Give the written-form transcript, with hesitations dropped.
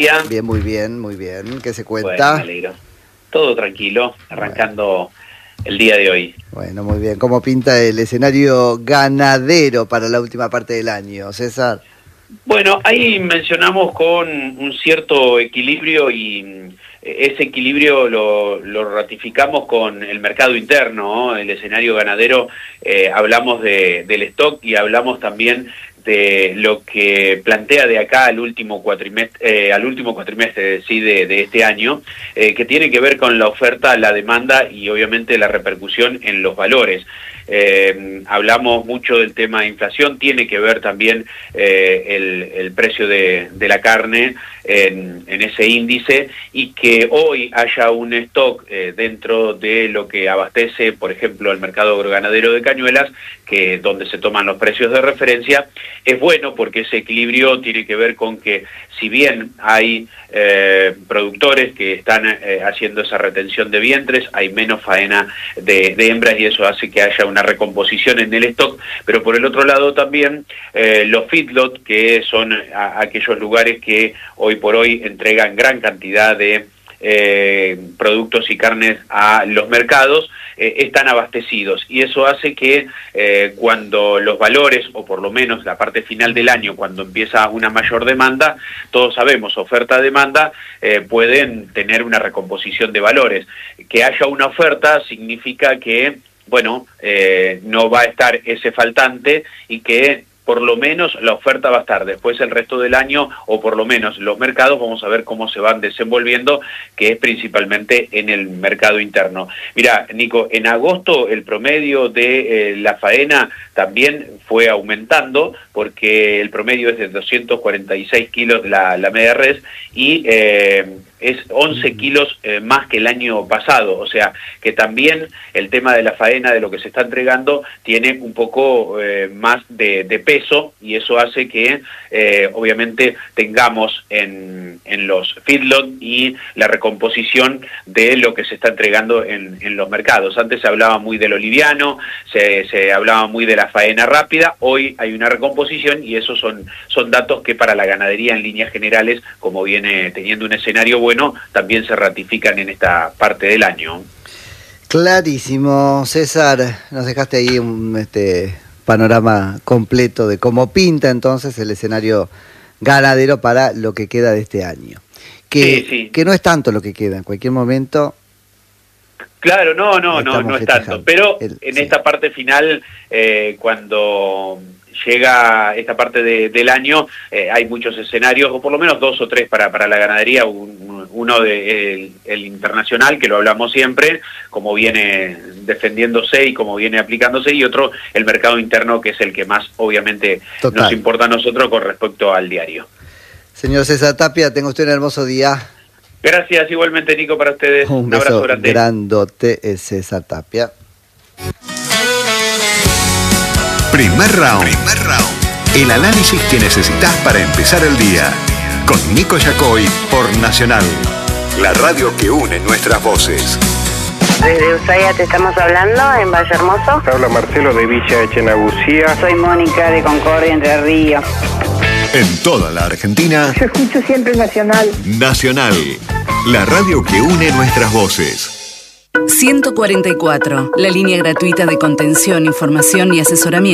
Bien, muy bien. ¿Qué se Bueno, cuenta? me alegro. Todo tranquilo, arrancando el día de hoy. Bueno, muy bien. ¿Cómo pinta el escenario ganadero para la última parte del año, César? Bueno, ahí mencionamos con un cierto equilibrio y ese equilibrio lo ratificamos con el mercado interno, ¿no? El escenario ganadero, hablamos del stock y hablamos también de lo que plantea de acá al último cuatrimestre sí, de este año, que tiene que ver con la oferta, la demanda y obviamente la repercusión en los valores. Hablamos mucho del tema de inflación, tiene que ver también el precio de la carne en ese índice, y que hoy haya un stock dentro de lo que abastece, por ejemplo, el mercado agroganadero de Cañuelas, que donde se toman los precios de referencia, es bueno porque ese equilibrio tiene que ver con que si bien hay productores que están haciendo esa retención de vientres, hay menos faena de hembras y eso hace que haya una recomposición en el stock, pero por el otro lado también los feedlot, que son aquellos lugares que hoy por hoy entregan gran cantidad de productos y carnes a los mercados, están abastecidos, y eso hace que cuando los valores, o por lo menos la parte final del año, cuando empieza una mayor demanda, todos sabemos, oferta-demanda, pueden tener una recomposición de valores. Que haya una oferta significa que, bueno, no va a estar ese faltante y que por lo menos la oferta va a estar. Después el resto del año, o por lo menos los mercados, vamos a ver cómo se van desenvolviendo, que es principalmente en el mercado interno. Mira, Nico, en agosto el promedio de la faena también fue aumentando, porque el promedio es de 246 kilos la media res, y es 11 kilos más que el año pasado, o sea que también el tema de la faena, de lo que se está entregando, tiene un poco más de peso, y eso hace que obviamente tengamos en los feedlot y la recomposición de lo que se está entregando en los mercados. Antes se hablaba muy de lo liviano, se hablaba muy de la faena rápida, hoy hay una recomposición, y esos son datos que para la ganadería en líneas generales, como viene teniendo un escenario bueno, también se ratifican en esta parte del año. Clarísimo, César. Nos dejaste ahí un panorama completo de cómo pinta entonces el escenario ganadero para lo que queda de este año. Que no es tanto lo que queda, en cualquier momento. Claro, no es tanto, pero en esta parte final, cuando llega esta parte del año, hay muchos escenarios, o por lo menos 2 o 3 para la ganadería. Uno de el internacional, que lo hablamos siempre, como viene defendiéndose y como viene aplicándose, y otro el mercado interno, que es el que más obviamente nos importa a nosotros con respecto al diario. Señor César Tapia, tenga usted un hermoso día. Gracias, igualmente, Nico, para ustedes. Un abrazo grande. Grandote, César Tapia. Primer round. El análisis que necesitas para empezar el día. Con Nico Yacoy por Nacional, la radio que une nuestras voces. Desde Ushuaia te estamos hablando, en Valle Hermoso. Habla Marcelo de Villa Echenagusía. Soy Mónica de Concordia, Entre Ríos. En toda la Argentina. Yo escucho siempre Nacional. Nacional, la radio que une nuestras voces. 144, la línea gratuita de contención, información y asesoramiento.